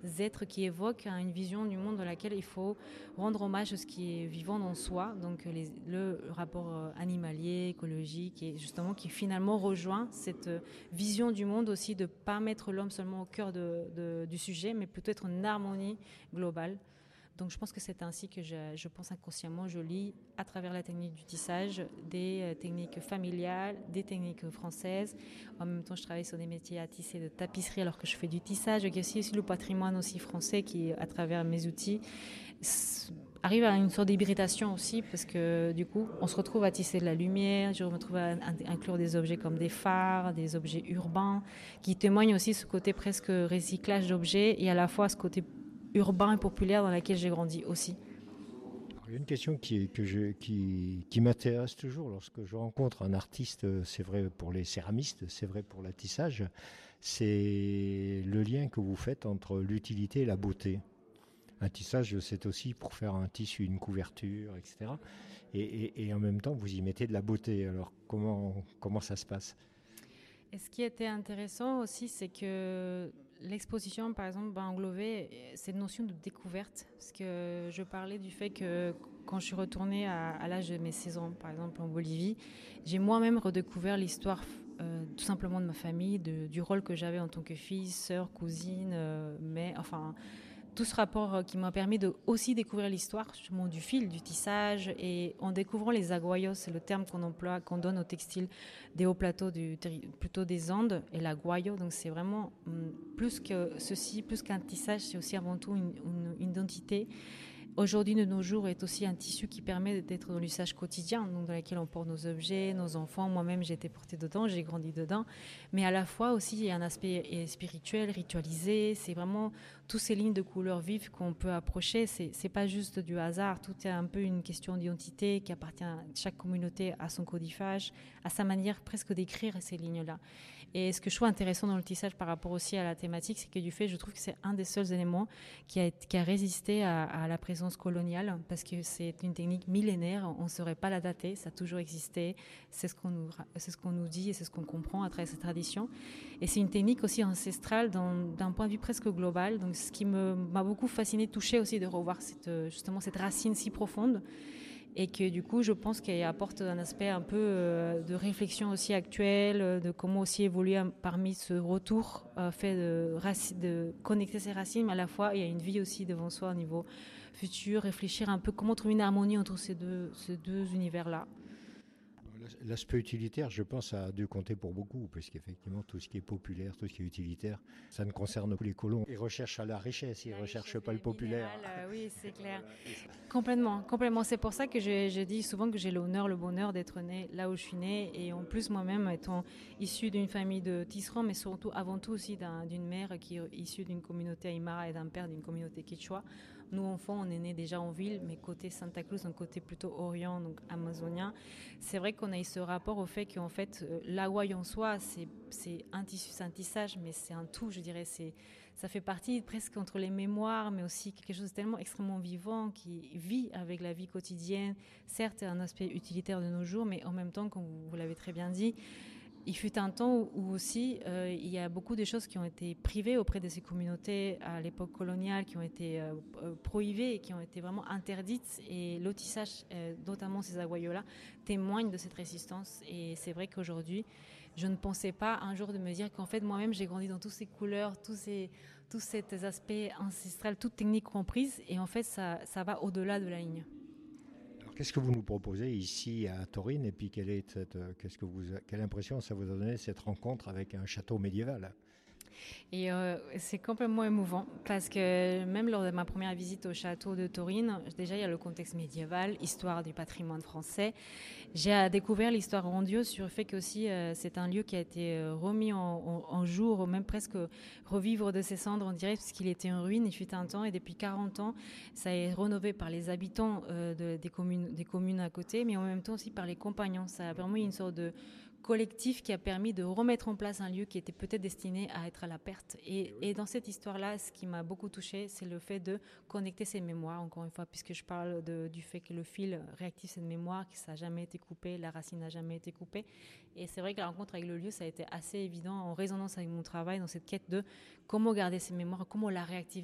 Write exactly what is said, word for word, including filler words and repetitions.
êtres qui évoquent une vision du monde dans laquelle il faut rendre hommage à ce qui est vivant dans soi, donc les, le rapport animalier, écologique, et justement qui finalement rejoint cette vision du monde aussi de ne pas mettre l'homme seulement au cœur de, de, du sujet, mais plutôt être une harmonie globale. Donc je pense que c'est ainsi que je, je pense inconsciemment, je lis à travers la technique du tissage des techniques familiales, des techniques françaises. En même temps, je travaille sur des métiers à tisser de tapisserie alors que je fais du tissage. Il y a aussi, aussi le patrimoine aussi français qui, à travers mes outils, arrive à une sorte d'hybridation aussi parce que du coup, on se retrouve à tisser de la lumière, je me retrouve à inclure des objets comme des phares, des objets urbains qui témoignent aussi ce côté presque recyclage d'objets et à la fois ce côté urbain et populaire dans laquelle j'ai grandi aussi. Alors, il y a une question qui, que je, qui, qui m'intéresse toujours lorsque je rencontre un artiste, c'est vrai pour les céramistes, c'est vrai pour l'attissage, c'est le lien que vous faites entre l'utilité et la beauté. Un tissage, c'est aussi pour faire un tissu, une couverture, et cetera. Et, et, et en même temps, vous y mettez de la beauté. Alors, comment, comment ça se passe ? Et ce qui était intéressant aussi, c'est que l'exposition, par exemple, va englober cette notion de découverte. Parce que je parlais du fait que quand je suis retournée à, à l'âge de mes seize ans, par exemple, en Bolivie, j'ai moi-même redécouvert l'histoire euh, tout simplement de ma famille, de, du rôle que j'avais en tant que fille, sœur, cousine, euh, mais enfin... tout ce rapport qui m'a permis de aussi découvrir l'histoire justement du fil, du tissage, et en découvrant les aguayos, c'est le terme qu'on emploie, qu'on donne au textile des hauts plateaux, du, plutôt des Andes, et l'aguayo, donc c'est vraiment plus que ceci, plus qu'un tissage, c'est aussi avant tout une, une, une identité. Aujourd'hui, de nos jours, est aussi un tissu qui permet d'être dans l'usage quotidien, donc dans lequel on porte nos objets, nos enfants. Moi-même, j'ai été portée dedans, j'ai grandi dedans. Mais à la fois aussi, il y a un aspect spirituel, ritualisé. C'est vraiment toutes ces lignes de couleurs vives qu'on peut approcher. C'est, c'est pas juste du hasard. Tout est un peu une question d'identité qui appartient à chaque communauté, à son codifage, à sa manière presque d'écrire ces lignes-là. Et ce que je trouve intéressant dans le tissage par rapport aussi à la thématique, c'est que du fait, je trouve que c'est un des seuls éléments qui a, qui a résisté à, à la présence coloniale, parce que c'est une technique millénaire, on ne saurait pas la dater, ça a toujours existé, c'est ce qu'on nous, c'est ce qu'on nous dit et c'est ce qu'on comprend à travers cette tradition. Et c'est une technique aussi ancestrale dans, d'un point de vue presque global, donc ce qui me, m'a beaucoup fasciné, touché aussi de revoir cette, justement cette racine si profonde. Et que du coup, je pense qu'elle apporte un aspect un peu euh, de réflexion aussi actuelle, de comment aussi évoluer parmi ce retour euh, fait de, de connecter ses racines, mais à la fois, il y a une vie aussi devant soi au niveau futur, réfléchir un peu comment trouver une harmonie entre ces deux, ces deux univers-là. L'aspect utilitaire, je pense, a dû compter pour beaucoup, parce qu'effectivement, tout ce qui est populaire, tout ce qui est utilitaire, ça ne concerne que les colons. Ils recherchent à la richesse, ils ne recherchent pas le populaire. Euh, oui, c'est clair. Complètement, complètement. C'est pour ça que je, je dis souvent que j'ai l'honneur, le bonheur d'être née là où je suis née. Et en plus, moi-même, étant issue d'une famille de tisserands, mais surtout, avant tout aussi d'un, d'une mère qui est issue d'une communauté aymara et d'un père d'une communauté quechua. Nous, enfants, on est nés déjà en ville, mais côté Santa Cruz, donc côté plutôt orient, donc amazonien. C'est vrai qu'on a eu ce rapport au fait qu'en fait, l'agouaille en soi, c'est, c'est un tissu, c'est un tissage, mais c'est un tout, je dirais. C'est, ça fait partie presque entre les mémoires, mais aussi quelque chose de tellement extrêmement vivant qui vit avec la vie quotidienne. Certes, c'est un aspect utilitaire de nos jours, mais en même temps, comme vous, vous l'avez très bien dit, il fut un temps où aussi euh, il y a beaucoup de choses qui ont été privées auprès de ces communautés à l'époque coloniale, qui ont été euh, prohibées et qui ont été vraiment interdites. Et le tissage, euh, notamment ces aguayos-là, témoigne de cette résistance. Et c'est vrai qu'aujourd'hui, je ne pensais pas un jour de me dire qu'en fait, moi-même, j'ai grandi dans toutes ces couleurs, tous ces, tous ces aspects ancestraux, toutes techniques comprises. Et en fait, ça, ça va au-delà de la ligne. Qu'est-ce que vous nous proposez ici à Taurine et puis quelle, est cette, qu'est-ce que vous, quelle impression ça vous a donné cette rencontre avec un château médiéval ? Et euh, c'est complètement émouvant parce que même lors de ma première visite au château de Taurine, déjà il y a le contexte médiéval, histoire du patrimoine français. J'ai découvert l'histoire grandiose sur le fait que aussi euh, c'est un lieu qui a été remis en, en, en jour, même presque revivre de ses cendres, on dirait, puisqu'il était en ruine, il fut un temps, et depuis quarante ans, ça est rénové par les habitants euh, de, des, communes, des communes à côté, mais en même temps aussi par les compagnons. Ça a permis une sorte de collectif qui a permis de remettre en place un lieu qui était peut-être destiné à être à la perte. Et, et dans cette histoire-là, ce qui m'a beaucoup touchée, c'est le fait de connecter ces mémoires, encore une fois, puisque je parle de, du fait que le fil réactive cette mémoire, que ça n'a jamais été coupé, la racine n'a jamais été coupée. Et c'est vrai que la rencontre avec le lieu, ça a été assez évident, en résonance avec mon travail, dans cette quête de comment garder ces mémoires, comment la réactiver